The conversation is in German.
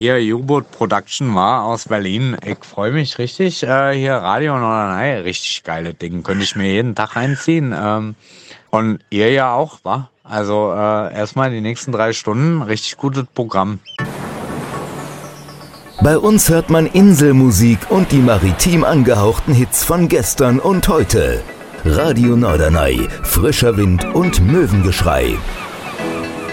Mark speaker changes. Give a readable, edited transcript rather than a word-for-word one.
Speaker 1: Hier U-Boot Production war aus Berlin. Ich freue mich richtig. Hier Radio Norderney, richtig geile Ding. Könnte ich mir jeden Tag reinziehen. Und ihr ja auch, wa? Also erstmal die nächsten 3 Stunden, richtig gutes Programm.
Speaker 2: Bei uns hört man Inselmusik und die maritim angehauchten Hits von gestern und heute. Radio Norderney, frischer Wind und Möwengeschrei.